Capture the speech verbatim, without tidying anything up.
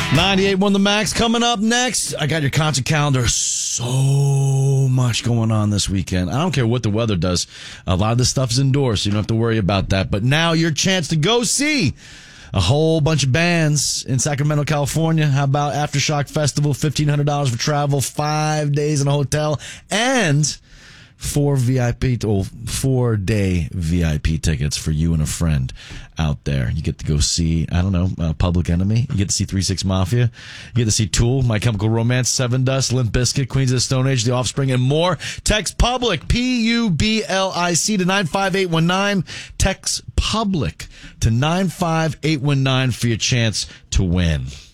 ninety-eight one The Max coming up next. I got your concert calendar. So much going on this weekend. I don't care what the weather does. A lot of this stuff is indoors, so you don't have to worry about that. But now your chance to go see a whole bunch of bands in Sacramento, California. How about Aftershock Festival, fifteen hundred dollars for travel, five days in a hotel, and four V I P, or four day V I P tickets for you and a friend out there. You get to go see, I don't know, uh, Public Enemy. You get to see three six Mafia. You get to see Tool, My Chemical Romance, Seven Dust, Limp Bizkit, Queens of the Stone Age, The Offspring, and more. Text PUBLIC, P U B L I C, to nine five eight one nine. Text PUBLIC to nine five eight one nine for your chance to win.